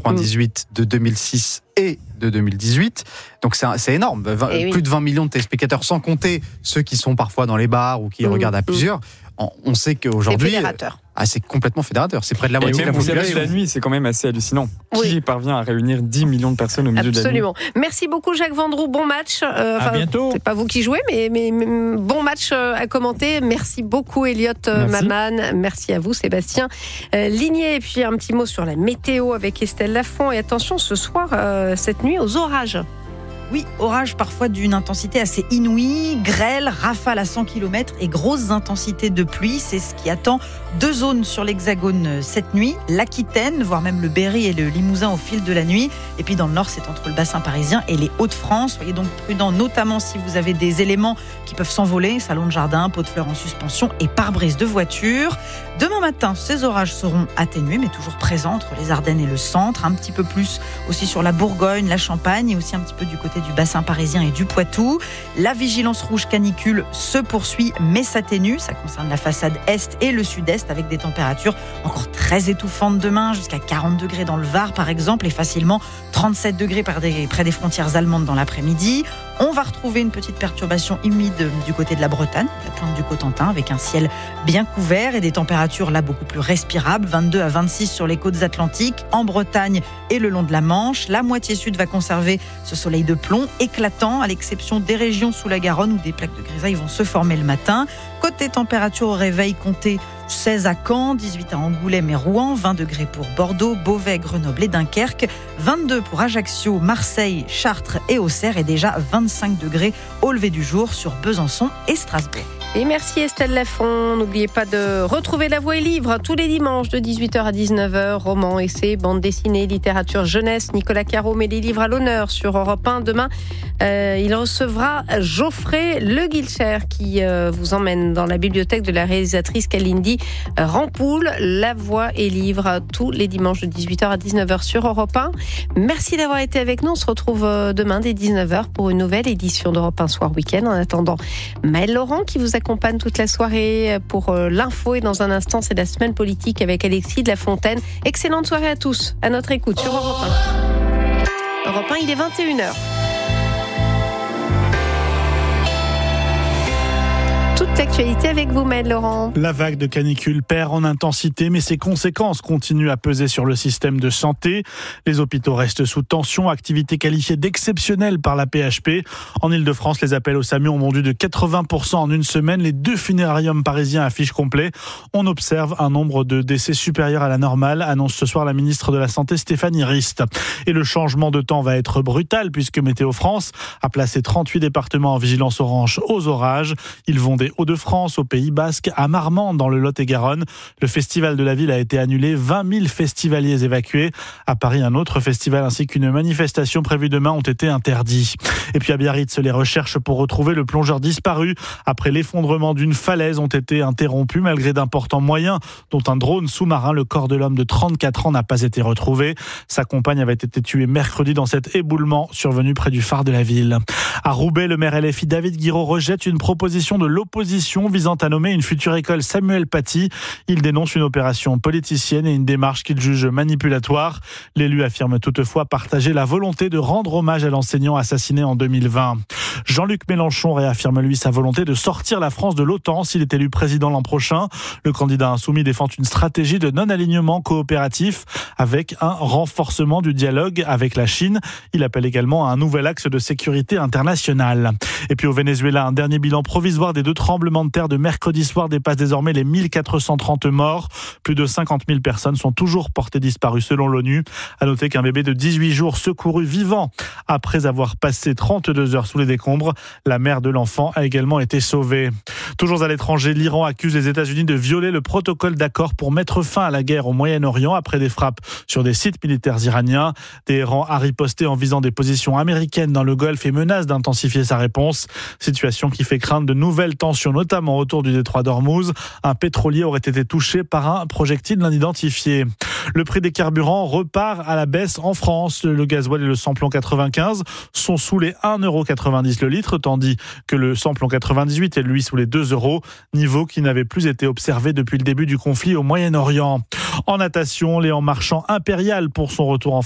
98 de 2006 et de 2018. Donc c'est énorme. Plus de 20 millions de téléspectateurs, sans compter ceux qui sont parfois dans les bars ou qui regardent à plusieurs. On sait qu'aujourd'hui... C'est fédérateur. C'est complètement fédérateur. C'est près de la moitié de la population. La nuit, c'est quand même assez hallucinant. Qui parvient à réunir 10 millions de personnes au milieu de la nuit? Absolument. Merci beaucoup, Jacques Vendroux. Bon match. À bientôt. C'est pas vous qui jouez, mais bon match à commenter. Merci beaucoup, Elliot Maman. Merci à vous, Sébastien Ligné. Et puis un petit mot sur la météo avec Estelle Lafont. Et attention, ce soir, cette nuit, aux orages. Oui, orage parfois d'une intensité assez inouïe, grêle, rafale à 100 km et grosses intensités de pluie. C'est ce qui attend 2 zones sur l'Hexagone cette nuit. L'Aquitaine, voire même le Berry et le Limousin au fil de la nuit. Et puis dans le nord, c'est entre le bassin parisien et les Hauts-de-France. Soyez donc prudents, notamment si vous avez des éléments qui peuvent s'envoler. Salon de jardin, pots de fleurs en suspension et pare-brise de voiture. Demain matin, ces orages seront atténués, mais toujours présents entre les Ardennes et le centre. Un petit peu plus aussi sur la Bourgogne, la Champagne et aussi un petit peu du côté du bassin parisien et du Poitou. La vigilance rouge canicule se poursuit mais s'atténue. Ça concerne la façade est et le sud-est avec des températures encore très étouffantes demain, jusqu'à 40 degrés dans le Var par exemple et facilement 37 degrés près des frontières allemandes dans l'après-midi. On va retrouver une petite perturbation humide du côté de la Bretagne, la pointe du Cotentin, avec un ciel bien couvert et des températures là beaucoup plus respirables, 22 à 26 sur les côtes atlantiques, en Bretagne et le long de la Manche. La moitié sud va conserver ce soleil de plomb éclatant, à l'exception des régions sous la Garonne où des plaques de grisaille vont se former le matin. Côté température au réveil, comptez 16 à Caen, 18 à Angoulême et Rouen, 20 degrés pour Bordeaux, Beauvais, Grenoble et Dunkerque, 22 pour Ajaccio, Marseille, Chartres et Auxerre et déjà 25 degrés au lever du jour sur Besançon et Strasbourg. Et merci Estelle Lafont. N'oubliez pas de retrouver La Voix et Livre tous les dimanches de 18h à 19h. Romans, essais, bande dessinée, littérature jeunesse. Nicolas Caro met les livres à l'honneur sur Europe 1. Demain, il recevra Geoffrey Le Guilcher qui vous emmène dans la bibliothèque de la réalisatrice Kalindi Rampoul. La Voix et Livre tous les dimanches de 18h à 19h sur Europe 1. Merci d'avoir été avec nous. On se retrouve demain dès 19h pour une nouvelle édition d'Europe 1 Soir Week-end. En attendant, Maëlle Laurent qui vous accompagne toute la soirée pour l'info et dans un instant c'est la semaine politique avec Alexis de la Fontaine. Excellente soirée à tous, à notre écoute sur Europe 1. Europe 1, il est 21h. Toute l'actualité avec vous, Maëlle Laurent. La vague de canicule perd en intensité, mais ses conséquences continuent à peser sur le système de santé. Les hôpitaux restent sous tension, activité qualifiée d'exceptionnelle par la PHP. En Ile-de-France, les appels au SAMU ont bondu de 80% en une semaine. Les 2 funérariums parisiens affichent complet. On observe un nombre de décès supérieur à la normale, annonce ce soir la ministre de la Santé Stéphanie Rist. Et le changement de temps va être brutal puisque Météo France a placé 38 départements en vigilance orange aux orages. Ils vont des Hauts-de-France, au Pays Basque, à Marmande, dans le Lot-et-Garonne. Le festival de la ville a été annulé, 20 000 festivaliers évacués. À Paris, un autre festival ainsi qu'une manifestation prévue demain ont été interdits. Et puis à Biarritz, les recherches pour retrouver le plongeur disparu après l'effondrement d'une falaise ont été interrompues malgré d'importants moyens, dont un drone sous-marin. Le corps de l'homme de 34 ans n'a pas été retrouvé. Sa compagne avait été tuée mercredi dans cet éboulement survenu près du phare de la ville. À Roubaix, le maire LFI David Guiraud rejette une proposition de l'opposition visant à nommer une future école Samuel Paty. Il dénonce une opération politicienne et une démarche qu'il juge manipulatoire. L'élu affirme toutefois partager la volonté de rendre hommage à l'enseignant assassiné en 2020. Jean-Luc Mélenchon réaffirme lui sa volonté de sortir la France de l'OTAN s'il est élu président l'an prochain. Le candidat insoumis défend une stratégie de non-alignement coopératif avec un renforcement du dialogue avec la Chine. Il appelle également à un nouvel axe de sécurité internationale. Et puis au Venezuela, un dernier bilan provisoire des 2 tremblements de terre de mercredi soir dépasse désormais les 1430 morts. Plus de 50 000 personnes sont toujours portées disparues selon l'ONU. À noter qu'un bébé de 18 jours secouru vivant après avoir passé 32 heures sous les décombres. La mère de l'enfant a également été sauvée. Toujours à l'étranger, l'Iran accuse les États-Unis de violer le protocole d'accord pour mettre fin à la guerre au Moyen-Orient après des frappes sur des sites militaires iraniens. Téhéran a riposté en visant des positions américaines dans le Golfe et menace d'intensifier sa réponse. Situation qui fait craindre de nouvelles tensions, notamment autour du détroit d'Ormuz. Un pétrolier aurait été touché par un projectile non identifié. Le prix des carburants repart à la baisse en France. Le gasoil et le samplon 95 sont sous les 1,90€ le litre, tandis que le samplon 98 est lui sous les 2€, niveau qui n'avait plus été observé depuis le début du conflit au Moyen-Orient. En natation, Léon Marchand impérial pour son retour en